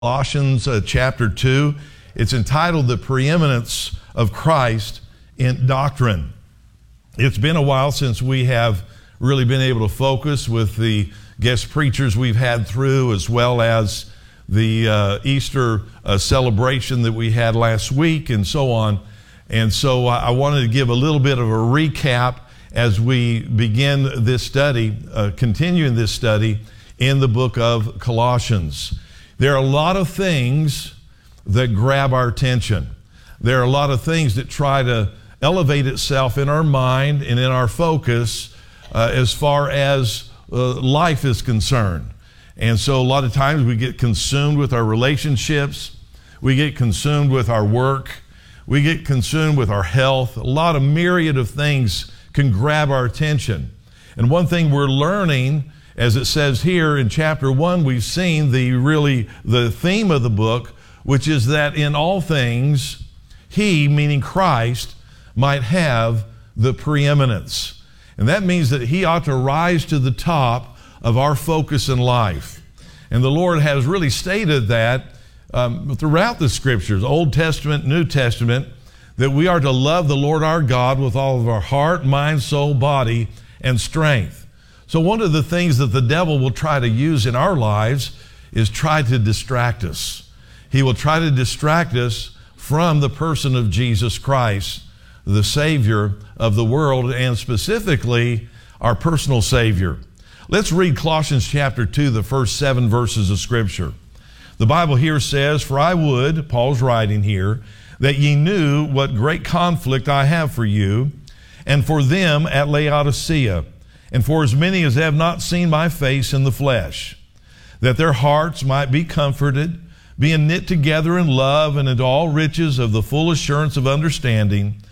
Colossians chapter 2. It's entitled The Preeminence of Christ in Doctrine. It's been a while since we have really been able to focus with the guest preachers we've had through, as well as the Easter celebration that we had last week and so on. And so I wanted to give a little bit of a recap as we begin this study, continuing this study in the book of Colossians. There are a lot of things that grab our attention. There are a lot of things that try to elevate itself in our mind and in our focus as far as life is concerned. And so a lot of times we get consumed with our relationships. We get consumed with our work. We get consumed with our health. A lot of myriad of things can grab our attention. And one thing we're learning, as it says here in chapter 1, we've seen the theme of the book, which is that in all things, He, meaning Christ, might have the preeminence. And that means that He ought to rise to the top of our focus in life. And the Lord has really stated that throughout the Scriptures, Old Testament, New Testament, that we are to love the Lord our God with all of our heart, mind, soul, body, and strength. So one of the things that the devil will try to use in our lives is try to distract us. He will try to distract us from the person of Jesus Christ, the Savior of the world, and specifically our personal Savior. Let's read Colossians chapter 2, the first 7 verses of Scripture. The Bible here says, "For I would," Paul's writing here, "that ye knew what great conflict I have for you, and for them at Laodicea, and for as many as have not seen my face in the flesh, that their hearts might be comforted, being knit together in love and into all riches of the full assurance of understanding,